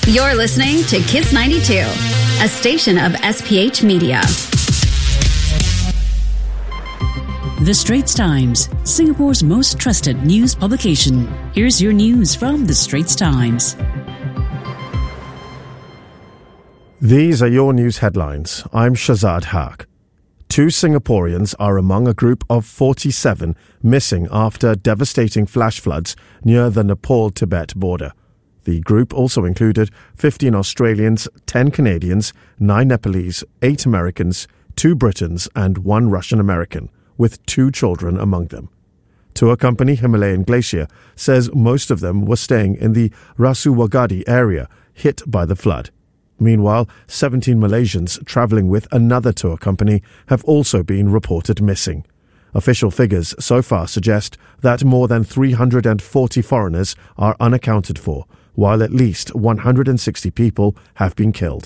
You're listening to Kiss 92, a station of SPH Media. The Straits Times, Singapore's most trusted news publication. Here's your news from The Straits Times. These are your news headlines. I'm Shazad Haq. 2 Singaporeans are among a group of 47 missing after devastating flash floods near the Nepal-Tibet border. The group also included 15 Australians, 10 Canadians, 9 Nepalese, 8 Americans, 2 Britons and 1 Russian American, with 2 children among them. Tour company Himalayan Glacier says most of them were staying in the Rasuwagadi area hit by the flood. Meanwhile, 17 Malaysians travelling with another tour company have also been reported missing. Official figures so far suggest that more than 340 foreigners are unaccounted for, while at least 160 people have been killed.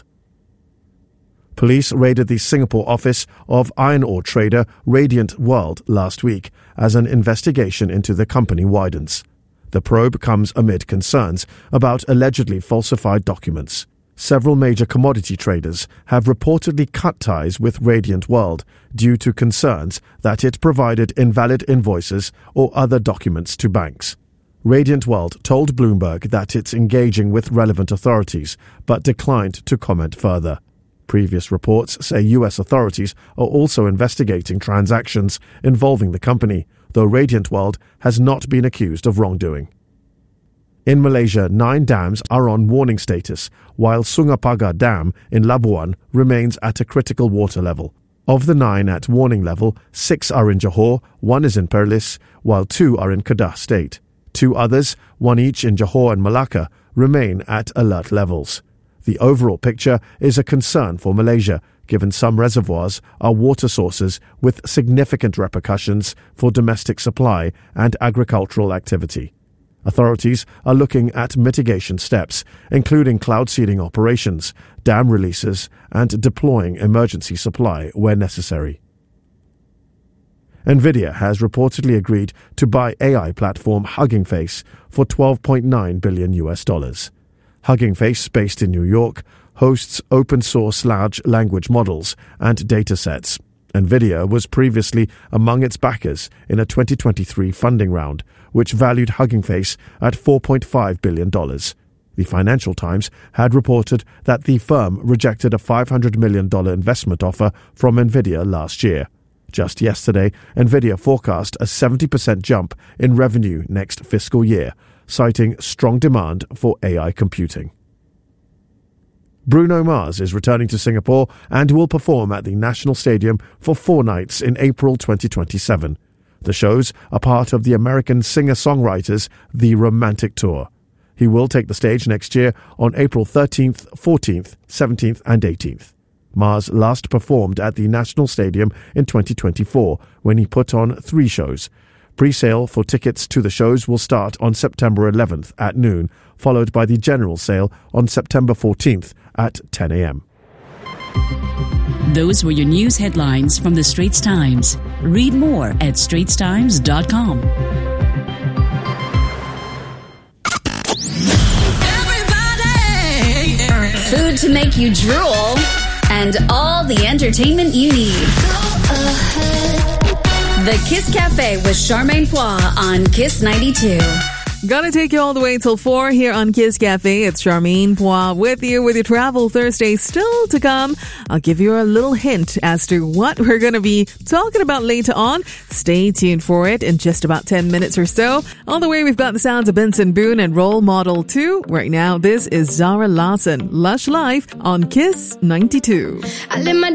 Police raided the Singapore office of iron ore trader Radiant World last week as an investigation into the company widens. The probe comes amid concerns about allegedly falsified documents. Several major commodity traders have reportedly cut ties with Radiant World due to concerns that it provided invalid invoices or other documents to banks. Radiant World told Bloomberg that it's engaging with relevant authorities, but declined to comment further. Previous reports say US authorities are also investigating transactions involving the company, though Radiant World has not been accused of wrongdoing. In Malaysia, 9 dams are on warning status, while Sungai Dam in Labuan remains at a critical water level. Of the 9 at warning level, 6 are in Johor, 1 is in Perlis, while 2 are in Kedah State. 2 others, 1 each in Johor and Malacca, remain at alert levels. The overall picture is a concern for Malaysia, given some reservoirs are water sources with significant repercussions for domestic supply and agricultural activity. Authorities are looking at mitigation steps, including cloud seeding operations, dam releases, and deploying emergency supply where necessary. Nvidia has reportedly agreed to buy AI platform Hugging Face for $12.9 billion. Hugging Face, based in New York, hosts open-source large language models and datasets. Nvidia was previously among its backers in a 2023 funding round, which valued Hugging Face at $4.5 billion. The Financial Times had reported that the firm rejected a $500 million investment offer from Nvidia last year. Just yesterday, Nvidia forecast a 70% jump in revenue next fiscal year, citing strong demand for AI computing. Bruno Mars is returning to Singapore and will perform at the National Stadium for 4 nights in April 2027. The shows are part of the American singer-songwriter's The Romantic Tour. He will take the stage next year on April 13th, 14th, 17th and 18th. Mars last performed at the National Stadium in 2024 when he put on 3 shows. Pre-sale for tickets to the shows will start on September 11th at noon, followed by the general sale on September 14th at 10 a.m. Those were your news headlines from The Straits Times. Read more at straitstimes.com. Food to make you drool, and all the entertainment you need. The Kiss Cafe with Charmaine Pois on Kiss 92. Gonna take you all the way till 4 here on Kiss Cafe. It's Charmaine Pois with you with your Travel Thursday still to come. I'll give you a little hint as to what we're going to be talking about later on. Stay tuned for it in just about 10 minutes or so. On the way, we've got the sounds of Benson Boone and Role Model 2. Right now, this is Zara Larsson, Lush Life on Kiss 92. I live my